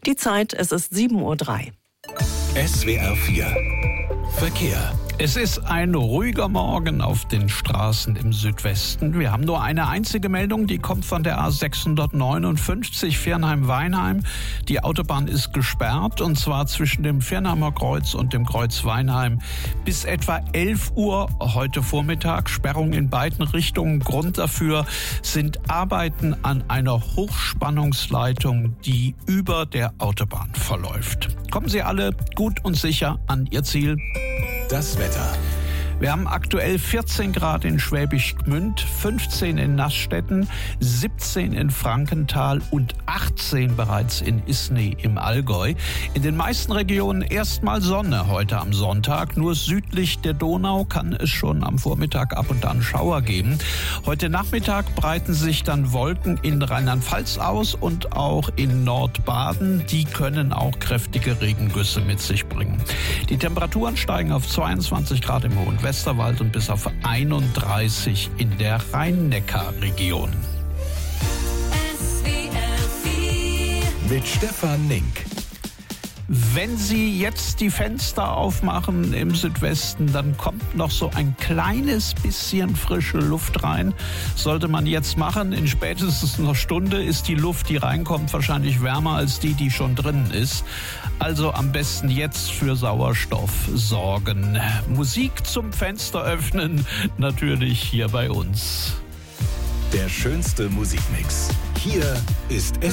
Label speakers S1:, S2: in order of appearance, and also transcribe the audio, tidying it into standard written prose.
S1: Die Zeit, es ist 7:03 Uhr.
S2: SWR 4 Verkehr.
S3: Es ist ein ruhiger Morgen auf den Straßen im Südwesten. Wir haben nur eine einzige Meldung, die kommt von der A659 Viernheim-Weinheim. Die Autobahn ist gesperrt, und zwar zwischen dem Viernheimer Kreuz und dem Kreuz Weinheim bis etwa 11 Uhr heute Vormittag. Sperrung in beiden Richtungen. Grund dafür sind Arbeiten an einer Hochspannungsleitung, die über der Autobahn verläuft. Kommen Sie alle gut und sicher an Ihr Ziel.
S2: Das Wetter.
S3: Wir haben aktuell 14 Grad in Schwäbisch Gmünd, 15 in Naßstetten, 17 in Frankenthal und 18 bereits in Isny im Allgäu. In den meisten Regionen erstmal Sonne heute am Sonntag. Nur südlich der Donau kann es schon am Vormittag ab und an Schauer geben. Heute Nachmittag breiten sich dann Wolken in Rheinland-Pfalz aus und auch in Nordbaden. Die können auch kräftige Regengüsse mit sich bringen. Die Temperaturen steigen auf 22 Grad im Hohen Westerwald und bis auf 31 in der Rhein-Neckar-Region.
S2: Mit Stefan Nink.
S3: Wenn Sie jetzt die Fenster aufmachen im Südwesten, dann kommt noch so ein kleines bisschen frische Luft rein. Sollte man jetzt machen. In spätestens einer Stunde ist die Luft, die reinkommt, wahrscheinlich wärmer als die schon drin ist. Also am besten jetzt für Sauerstoff sorgen. Musik zum Fenster öffnen, natürlich hier bei uns.
S2: Der schönste Musikmix. Hier ist